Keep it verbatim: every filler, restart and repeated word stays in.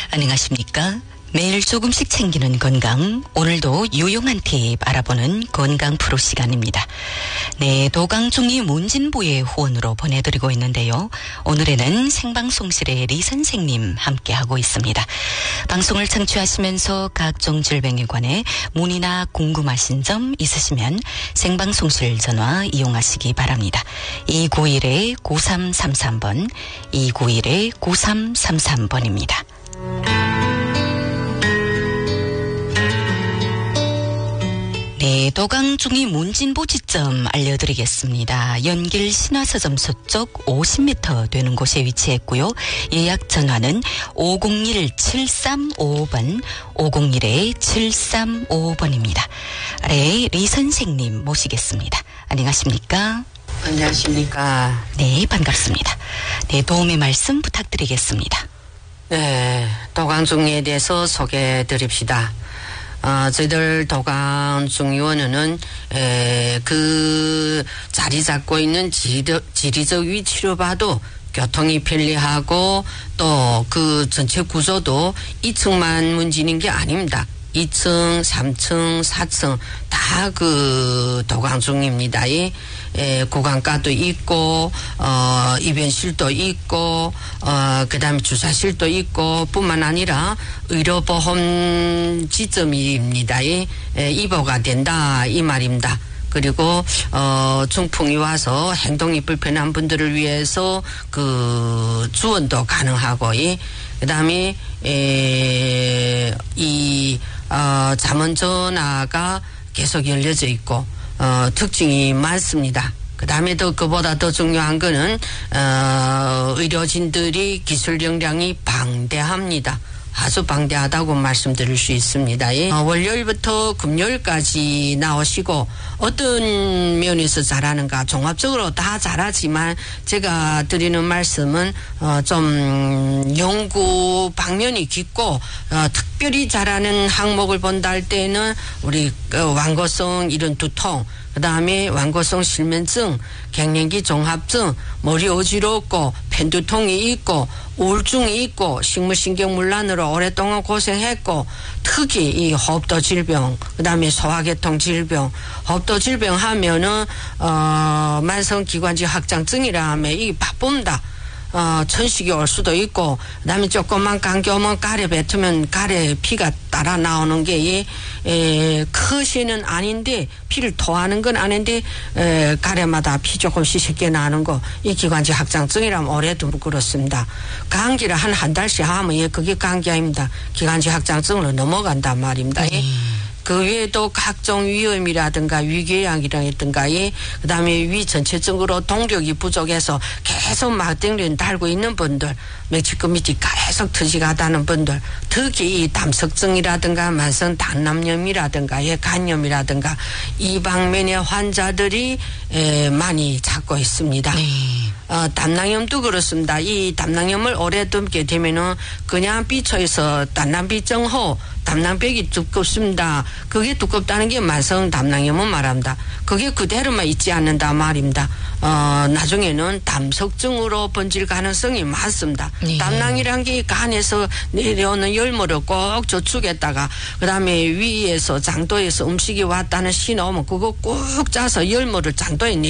안녕하십니까? 매일 조금씩 챙기는 건강, 오늘도 유용한 팁 알아보는 건강 프로 시간입니다. 네, 도강중이 문진부의 후원으로 보내드리고 있는데요. 오늘에는 생방송실의 리 선생님 함께하고 있습니다. 방송을 청취하시면서 각종 질병에 관해 문의나 궁금하신 점 있으시면 생방송실 전화 이용하시기 바랍니다. 이구일 구삼삼삼 번, 이구일 구삼삼삼 번입니다. 네, 도강중이 문진보 지점 알려드리겠습니다. 연길 신화서점 서쪽 오십 미터 되는 곳에 위치했고요. 예약 전화는 오공일 칠삼오오 번, 오공일 칠삼오오 번입니다. 네, 리 선생님 모시겠습니다. 안녕하십니까? 안녕하십니까? 네, 반갑습니다. 네, 도움의 말씀 부탁드리겠습니다. 네, 도강중에 대해서 소개해 드립시다. 어, 저희들 도강중의원은 에, 그 자리 잡고 있는 지리적, 지리적 위치로 봐도 교통이 편리하고 또 그 전체 구조도 이 층만 문진인 게 아닙니다. 이 층, 삼 층, 사 층 다 그 도강중입니다. 예. 에, 고강가도 있고 어, 입원실도 있고 어, 그다음에 주사실도 있고 뿐만 아니라 의료보험 지점입니다. 예. 에, 입원가 된다 이 말입니다. 그리고 어, 중풍이 와서 행동이 불편한 분들을 위해서 그 지원도 가능하고 예. 그다음에 에, 이 어, 잠원 전화가 계속 열려져 있고 어, 특징이 많습니다. 그 다음에 더 그보다 더 중요한 거는 어, 의료진들이 기술 역량이 방대합니다. 아주 방대하다고 말씀드릴 수 있습니다. 예. 어, 월요일부터 금요일까지 나오시고 어떤 면에서 잘하는가 종합적으로 다 잘하지만 제가 드리는 말씀은 어, 좀 연구 방면이 깊고 어, 특별히 잘하는 항목을 본다 할 때는 우리 어, 완고성 이런 두통 그 다음에 완고성 실면증, 갱년기 종합증, 머리 어지럽고 편두통이 있고 우울증이 있고 식물신경문란으로 오랫동안 고생했고 특히 이 호흡도 질병, 그 다음에 소화계통 질병, 호흡도 질병 하면은 어, 만성기관지 확장증이라 하면 이 바쁩니다. 어, 천식이 올 수도 있고, 그 다음에 조금만 감기 오면 가래 뱉으면 가래 피가 따라 나오는 게, 에, 크시는 아닌데, 피를 토하는 건 아닌데, 에, 가래마다 피 조금씩 쉽게 나는 거, 이 기관지 확장증이라면 올해도 그렇습니다. 감기를 한 한 달씩 하면, 예, 그게 감기 아닙니다. 기관지 확장증으로 넘어간단 말입니다. 예. 그 외에도 각종 위염이라든가 위궤양이라든가 그 다음에 위 전체적으로 동력이 부족해서 계속 막댕이를 달고 있는 분들 멕시코 밑이 계속 터지가다는 분들 특히 이 담석증이라든가 만성 단남염이라든가 예, 간염이라든가 이 방면의 환자들이 에, 많이 찾고 있습니다. 네. 어, 담낭염도 그렇습니다. 이 담낭염을 오래 듬게 되면은 그냥 삐쳐서 담낭비증후 담낭벽이 두껍습니다. 그게 두껍다는 게 만성 담낭염은 말합니다. 그게 그대로만 있지 않는다 말입니다. 어, 나중에는 담석증으로 번질 가능성이 많습니다. 네. 담낭이란 게 간에서 내려오는 열물을 꼭 저축했다가 그 다음에 위에서 장도에서 음식이 왔다는 신호 오면 그거 꼭 짜서 열물을 장도에 내